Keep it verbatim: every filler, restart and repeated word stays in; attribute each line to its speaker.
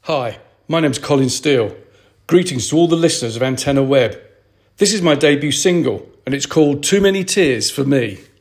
Speaker 1: Hi, my name's Colin Steele. Greetings to all the listeners of Antenna Web. This is my debut single, and it's called Too Many Tears for Me.